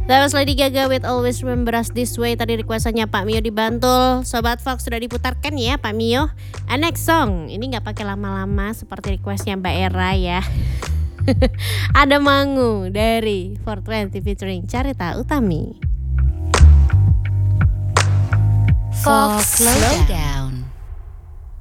That was Lady Gaga with Always Remember Us This Way. Tadi requestannya Pak Mio di Bantul. Sobat Fox sudah diputarkan ya Pak Mio. Next song, ini gak pakai lama-lama seperti requestnya Mbak Era ya. Ada Mangu dari 420 featuring Carita Utami. Fox Lowdown.